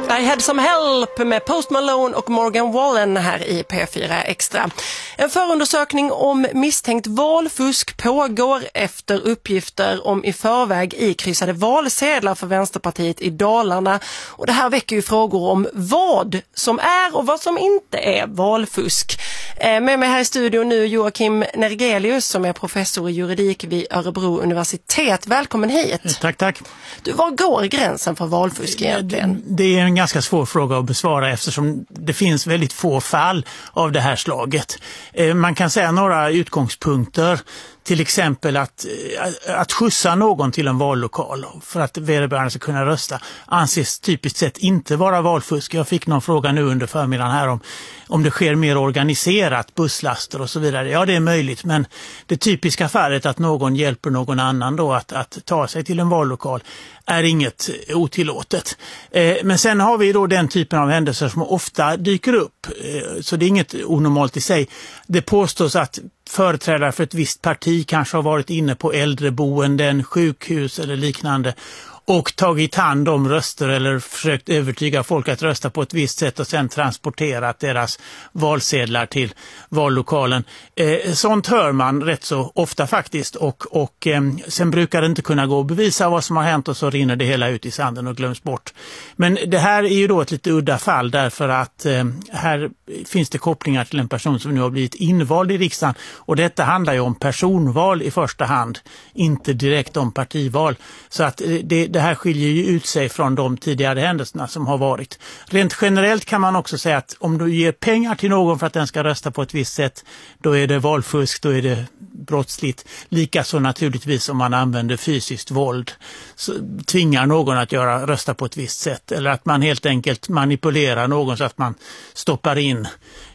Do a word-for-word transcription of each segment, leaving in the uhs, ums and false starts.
I had some help med Post Malone och Morgan Wallen här i P fyra Extra. En förundersökning om misstänkt valfusk pågår efter uppgifter om i förväg ikryssade valsedlar för Vänsterpartiet i Dalarna. Och det här väcker ju frågor om vad som är och vad som inte är valfusk. Med mig här i studion nu Joakim Nergelius som är professor i juridik vid Örebro universitet. Välkommen hit. Tack, tack. Du, var går gränsen för valfusk egentligen? Det är en ganska svår fråga att besvara eftersom det finns väldigt få fall av det här slaget. Man kan säga några utgångspunkter. Till exempel att, att skjutsa någon till en vallokal för att vederbörande ska kunna rösta anses typiskt sett inte vara valfusk. Jag fick någon fråga nu under förmiddagen här om, om det sker mer organiserat, busslaster och så vidare. Ja, det är möjligt, men det typiska fallet att någon hjälper någon annan då att, att ta sig till en vallokal är inget otillåtet. Eh, men sen har vi då den typen av händelser som ofta dyker upp. Eh, så det är inget onormalt i sig. Det påstås att företrädare för ett visst parti kanske har varit inne på äldreboenden, sjukhus eller liknande och tagit hand om röster eller försökt övertyga folk att rösta på ett visst sätt och sen transporterat deras valsedlar till vallokalen. Eh, sånt hör man rätt så ofta faktiskt och, och eh, sen brukar det inte kunna gå att bevisa vad som har hänt och så rinner det hela ut i sanden och glöms bort. Men det här är ju då ett lite udda fall därför att eh, här finns det kopplingar till en person som nu har blivit invald i riksdagen och detta handlar ju om personval i första hand, inte direkt om partival. Så att det Det här skiljer ju ut sig från de tidigare händelserna som har varit. Rent generellt kan man också säga att om du ger pengar till någon för att den ska rösta på ett visst sätt, då är det valfusk, då är det brottsligt. Likaså naturligtvis om man använder fysiskt våld, så tvingar någon att göra rösta på ett visst sätt. Eller att man helt enkelt manipulerar någon så att man stoppar in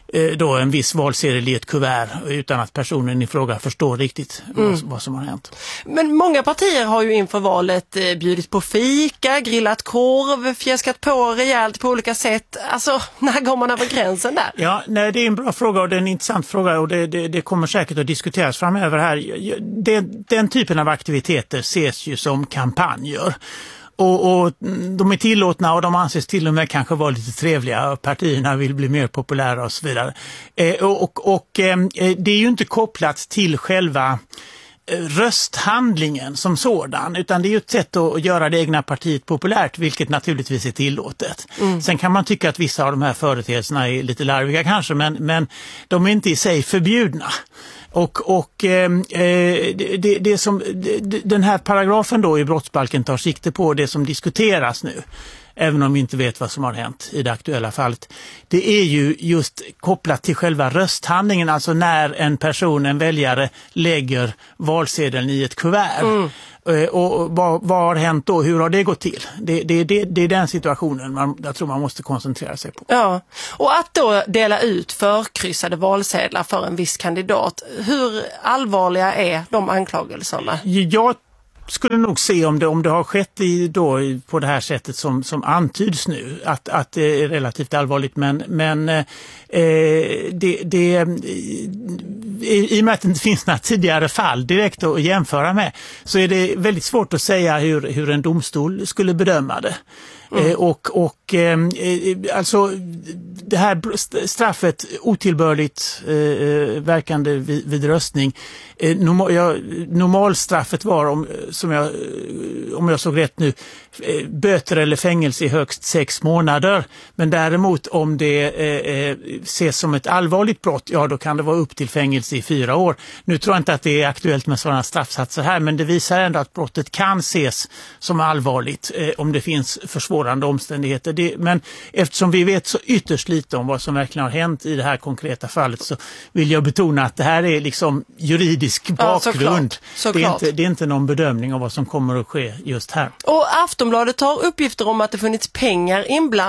då en viss valsedel i ett kuvert utan att personen i fråga förstår riktigt mm. vad, vad som har hänt. Men många partier har ju inför valet eh, bjudit på fika, grillat korv, fjäskat på rejält på olika sätt. Alltså, när går man över gränsen där? Ja, nej, det är en bra fråga och det är en intressant fråga och det, det, det kommer säkert att diskuteras framöver här. Den, den typen av aktiviteter ses ju som kampanjer. Och, och de är tillåtna och de anses till och med kanske vara lite trevliga. Partierna vill bli mer populära och så vidare. Eh, och och, och eh, det är ju inte kopplat till själva rösthandlingen som sådan, utan det är ju ett sätt att göra det egna partiet populärt, vilket naturligtvis är tillåtet. Mm. Sen kan man tycka att vissa av de här företeelserna är lite larviga kanske, men, men de är inte i sig förbjudna. Och, och eh, det, det som, det, den här paragrafen då i brottsbalken tar sikte på, det som diskuteras nu, även om vi inte vet vad som har hänt i det aktuella fallet, det är ju just kopplat till själva rösthandlingen, alltså när en person, en väljare, lägger valsedeln i ett kuvert. Mm. Och vad, vad har hänt då? Hur har det gått till? Det, det, det, det är den situationen man, jag tror man måste koncentrera sig på. Ja, och att då dela ut förkryssade valsedlar för en viss kandidat, hur allvarliga är de anklagelserna? Jag skulle nog se om det, om det har skett i, då, på det här sättet som, som antyds nu, att, att det är relativt allvarligt, men, men eh, det, det, i, i och med att det inte finns några tidigare fall direkt att jämföra med, så är det väldigt svårt att säga hur, hur en domstol skulle bedöma det. Mm. Eh, och och eh, alltså det här straffet otillbörligt eh, verkande vid, vid röstning, eh, normal, ja, normalstraffet var om, som jag, om jag såg rätt nu, eh, böter eller fängelse i högst sex månader, men däremot om det eh, ses som ett allvarligt brott, ja då kan det vara upp till fängelse i fyra år. Nu tror jag inte att det är aktuellt med sådana straffsatser här, men det visar ändå att brottet kan ses som allvarligt eh, om det finns försvårande omständigheter. Det, men eftersom vi vet så ytterst lite om vad som verkligen har hänt i det här konkreta fallet, så vill jag betona att det här är liksom juridisk bakgrund. Ja, såklart. Såklart. Det, är inte, det är inte någon bedömning av vad som kommer att ske just här. Och Aftonbladet har uppgifter om att det funnits pengar inblandade.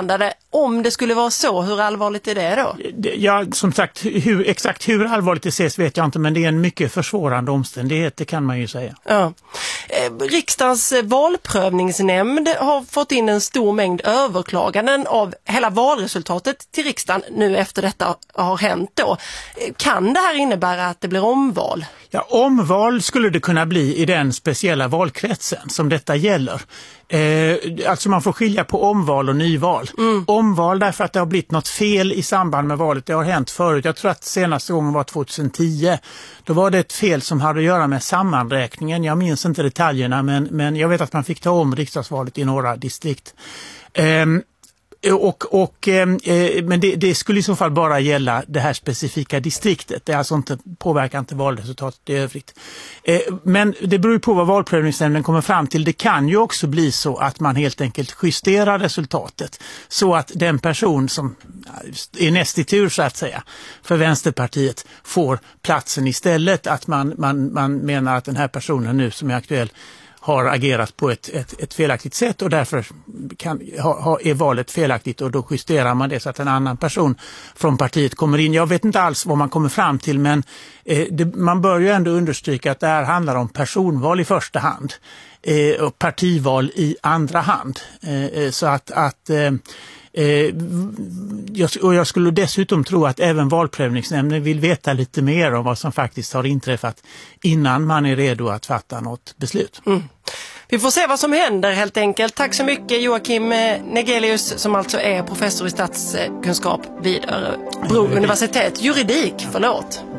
Om det skulle vara så, hur allvarligt är det då? Ja, som sagt, hur, exakt hur allvarligt det ses vet jag inte, men det är en mycket försvårande omständighet, det kan man ju säga. Ja. Riksdagens valprövningsnämnd har fått in en stor mängd överklaganden av hela valresultatet till riksdagen nu efter detta har hänt då. Kan det här innebära att det blir omval? Ja, omval skulle det kunna bli i den speciella valkretsen som detta gäller. Eh, alltså man får skilja på omval och nyval. Mm. Omval därför att det har blivit något fel i samband med valet. Det har hänt förut. Jag tror att senaste gången var tjugohundratio. Då var det ett fel som hade att göra med sammanräkningen. Jag minns inte detaljerna, men, men jag vet att man fick ta om riksdagsvalet i några distrikt. Eh, Och, och, eh, men det, det skulle i så fall bara gälla det här specifika distriktet. Det är alltså inte, påverkar inte valresultatet i övrigt. Eh, men det beror på vad valprövningsnämnden kommer fram till. Det kan ju också bli så att man helt enkelt justerar resultatet. Så att den person som är näst i tur så att säga för Vänsterpartiet får platsen istället. Att man, man, man menar att den här personen nu som är aktuell har agerat på ett, ett, ett felaktigt sätt och därför kan, ha, ha, är valet felaktigt och då justerar man det så att en annan person från partiet kommer in. Jag vet inte alls vad man kommer fram till, men eh, det, man bör ju ändå understryka att det här handlar om personval i första hand eh, och partival i andra hand. Eh, så att, att eh, Eh, jag, och jag skulle dessutom tro att även valprövningsnämnden vill veta lite mer om vad som faktiskt har inträffat innan man är redo att fatta något beslut. Mm. Vi får se vad som händer helt enkelt. Tack så mycket Joakim Negelius som alltså är professor i statskunskap vid Örebro universitet. Juridik, förlåt.